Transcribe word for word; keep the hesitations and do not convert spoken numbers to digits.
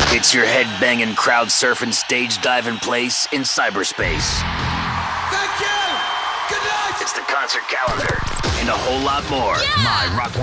It's your head-banging, crowd-surfing, stage-diving place in cyberspace. Thank you! Good night! It's the concert calendar and a whole lot more. Yeah! My Rock